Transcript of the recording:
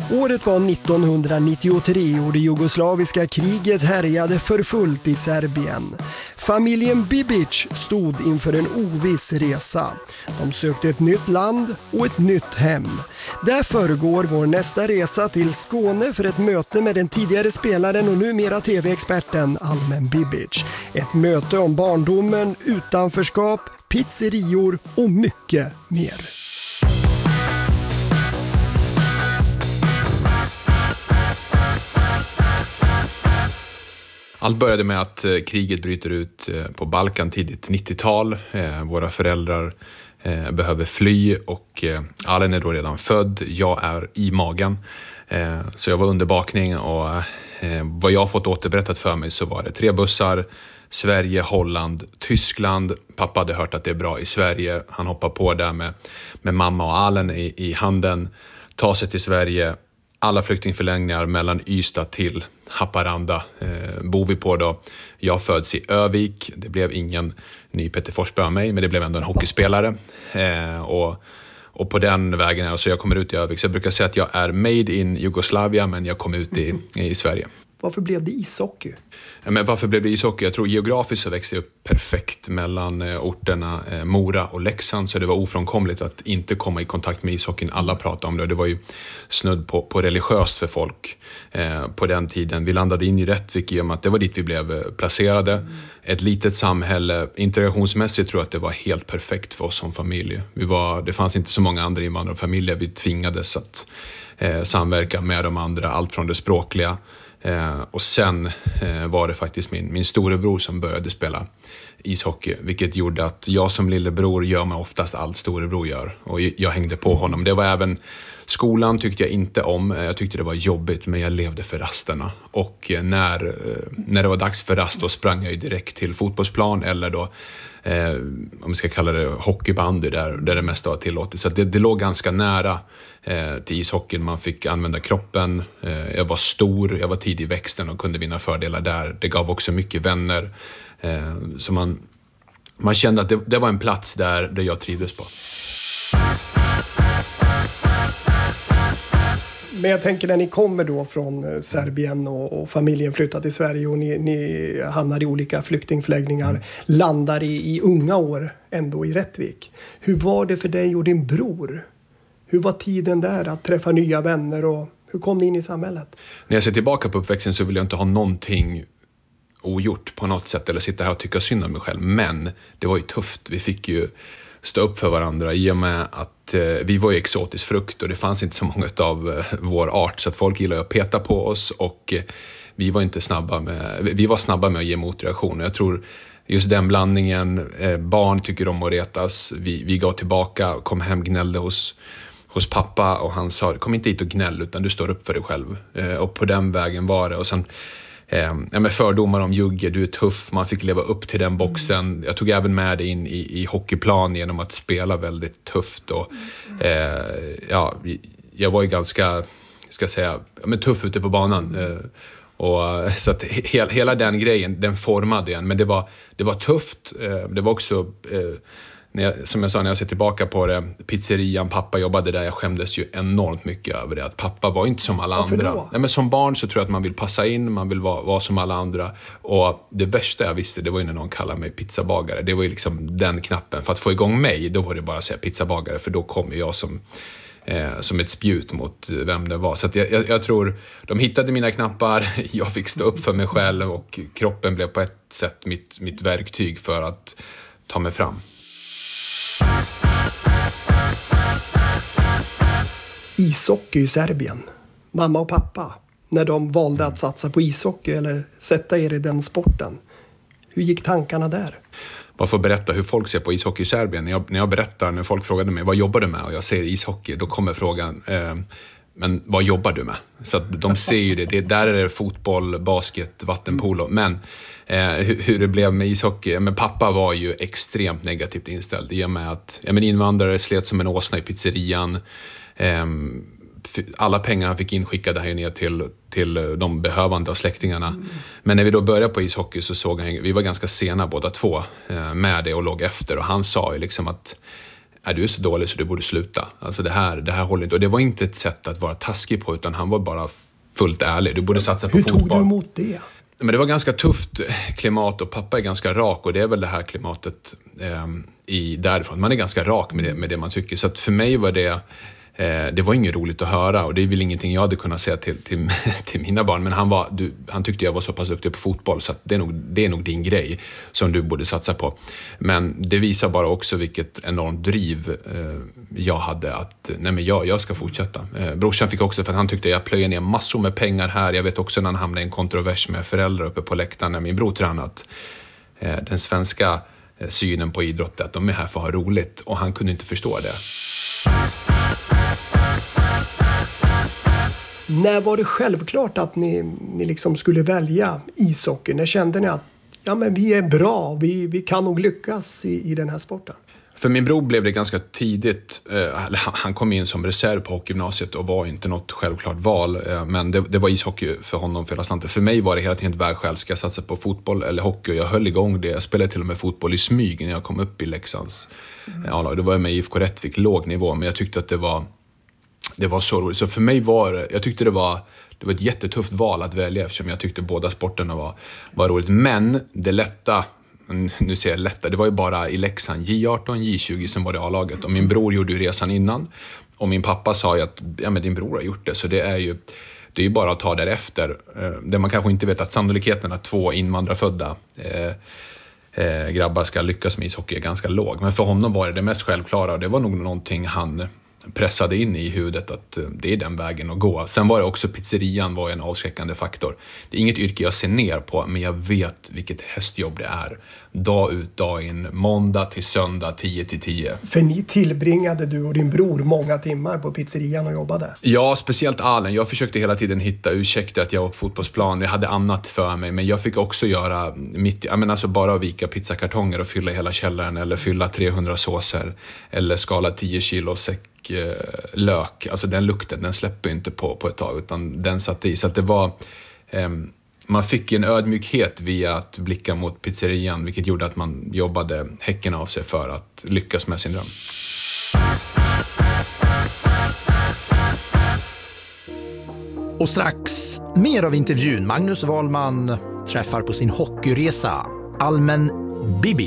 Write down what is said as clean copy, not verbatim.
Året var 1993 och det jugoslaviska kriget härjade för fullt i Serbien. Familjen Bibic stod inför en oviss resa. De sökte ett nytt land och ett nytt hem. Därför går vår nästa resa till Skåne för ett möte med den tidigare spelaren och numera tv-experten Almen Bibic. Ett möte om barndomen, utanförskap, pizzerior och mycket mer. Allt började med att kriget bryter ut på Balkan tidigt 90-tal. Våra föräldrar behöver fly och Allen är då redan född. Jag är i magen. Så jag var under bakning och vad jag har fått återberättat för mig så var det 3 bussar. Sverige, Holland, Tyskland. Pappa hade hört att det är bra i Sverige. Han hoppar på där med mamma och Allen i handen. Tar sig till Sverige. Alla flyktingförläggningar mellan Ystad till Haparanda bor vi på då. Jag föds i Övik. Det blev ingen ny Peter Forsberg av mig, men det blev ändå en hockeyspelare. Och på den vägen, så jag kommer ut i Övik. Så jag brukar säga att jag är made in Jugoslavia, men jag kom ut i Sverige. Varför blev det ishockey? Men varför blev det ishockey? Jag tror geografiskt så växte jag upp perfekt mellan orterna Mora och Leksand. Så det var ofrånkomligt att inte komma i kontakt med ishockeyn. Alla pratade om det. Det var ju snudd på religiöst för folk på den tiden. Vi landade in i Rättvik i och med att det var dit vi blev placerade. Ett litet samhälle. Integrationsmässigt tror jag att det var helt perfekt för oss som familj. Det fanns inte så många andra invandrarfamiljer. Vi tvingades att samverka med de andra. Allt från det språkliga. Och sen var det faktiskt min storebror som började spela ishockey, vilket gjorde att jag som lillebror gör mig oftast allt storebror gör, och jag hängde på honom. Det var även skolan tyckte jag inte om, jag tyckte det var jobbigt, men jag levde för rasterna. Och när det var dags för rast då sprang jag ju direkt till fotbollsplan eller då om vi ska kalla det hockeybandy där det mesta var tillåtet. Så det låg ganska nära till ishockeyn. Man fick använda kroppen. Jag var stor, jag var tidig i växten och kunde vinna fördelar där. Det gav också mycket vänner. Så man kände att det var en plats där jag trivdes på. Men jag tänker när ni kommer då från Serbien och familjen flyttar till Sverige och ni hamnar i olika flyktingförläggningar, landar i unga år ändå i Rättvik. Hur var det för dig och din bror? Hur var tiden där att träffa nya vänner och hur kom ni in i samhället? När jag ser tillbaka på uppväxten så vill jag inte ha någonting ogjort på något sätt eller sitta här och tycka synd om mig själv. Men det var ju tufft. Vi fick ju stå upp för varandra i och med att vi var ju exotisk frukt och det fanns inte så många av vår art, så att folk gillade att peta på oss och vi var snabba med att ge motreaktioner. Jag tror just den blandningen, barn tycker om att retas, vi gav tillbaka, kom hem, gnällde hos pappa och han sa, kom inte hit och gnäll utan du står upp för dig själv. Och på den vägen var det. Och sen med fördomar om Jugge, du är tuff, man fick leva upp till den boxen. Jag tog även med det in i hockeyplan genom att spela väldigt tufft och jag var ju ganska, tuff ute på banan. Och så att hela den grejen, den formade en, men det var tufft. Det var också som jag sa, när jag ser tillbaka på det, pizzerian, pappa jobbade där, jag skämdes ju enormt mycket över det, att pappa var inte som alla andra. Nej, men som barn så tror jag att man vill passa in, man vill vara som alla andra, och det värsta jag visste, det var ju när någon kallade mig pizzabagare. Det var ju liksom den knappen, för att få igång mig, då var det bara att säga pizzabagare, för då kom jag som ett spjut mot vem det var. Så att jag tror de hittade mina knappar, jag fick stå upp för mig själv och kroppen blev på ett sätt mitt verktyg för att ta mig fram. Ishockey i Serbien. Mamma och pappa, när de valde att satsa på ishockey eller sätta er i den sporten. Hur gick tankarna där? Bara för att berätta hur folk ser på ishockey i Serbien. När jag berättar, när folk frågade mig, vad jobbar du med? Och jag säger ishockey, då kommer frågan, men vad jobbar du med? Så att de ser ju det. Där är det fotboll, basket, vattenpolo. Men hur det blev med ishockey. Men pappa var ju extremt negativt inställd. I och med att invandrare slet som en åsna i pizzerian. Alla pengar han fick inskickade här ner till de behövande av släktingarna. Men när vi då började på ishockey så såg han, vi var ganska sena båda två med det och låg efter. Och han sa ju liksom att du är så dålig så du borde sluta. Alltså det här håller inte. Och det var inte ett sätt att vara taskig på, utan han var bara fullt ärlig. Du borde satsa på fotboll. Hur tog du emot det? Men det var ganska tufft klimat och pappa är ganska rak och det är väl det här klimatet därifrån. Man är ganska rak med det man tycker. Så att för mig var det var inget roligt att höra och det är väl ingenting jag hade kunnat säga till mina barn. Men han tyckte jag var så pass duktig på fotboll så att det är nog din grej som du borde satsa på. Men det visar bara också vilket enormt driv jag hade att jag ska fortsätta. Brorsan fick också, för att han tyckte jag plöjer ner massor med pengar här. Jag vet också när han hamnade i en kontrovers med föräldrar uppe på läktaren när min bror tränat. Den svenska synen på idrott är att de är här för att ha roligt och han kunde inte förstå det. När var det självklart att ni liksom skulle välja ishockey? När kände ni att vi är bra, vi kan nog lyckas i den här sporten? För min bror blev det ganska tidigt, han kom in som reserv på hockeygymnasiet och var inte något självklart val, men det var ishockey för honom för hela slanten. För mig var det hela tiden ett vägskäl, ska jag satsa på fotboll eller hockey? Jag höll igång det, jag spelade till och med fotboll i smyg när jag kom upp i Leksands. Då var jag med i IFK Rättvik, låg nivå, men jag tyckte att det var så roligt. Så för mig jag tyckte det var ett jättetufft val att välja eftersom jag tyckte båda sporterna var roligt. Men det lätta, nu säger jag lätta, det var ju bara i Leksand J18, J20 som var det A-laget. Och min bror gjorde ju resan innan. Och min pappa sa ju att men din bror har gjort det. Så det är ju bara att ta därefter. Det man kanske inte vet att sannolikheten att 2 invandrarfödda grabbar ska lyckas med ishockey är ganska låg. Men för honom var det mest självklara och det var nog någonting han pressade in i huvudet att det är den vägen att gå. Sen var det också pizzerian var en avskräckande faktor. Det är inget yrke jag ser ner på, men jag vet vilket hästjobb det är. Dag ut, dag in, måndag till söndag, 10-10. För ni tillbringade, du och din bror, många timmar på pizzerian och jobbade? Ja, speciellt Allen. Jag försökte hela tiden hitta ursäkter att jag var på fotbollsplan. Jag hade annat för mig, men jag fick också göra bara vika pizzakartonger och fylla hela källaren eller fylla 300 såser eller skala 10 kilo lök. Alltså den lukten, den släpper inte på ett tag utan den satt i. Så att det var... Man fick en ödmjukhet via att blicka mot pizzerian, vilket gjorde att man jobbade häcken av sig för att lyckas med sin dröm. Och strax mer av intervjun. Magnus Wahlman träffar på sin hockeyresa Almen Bibic.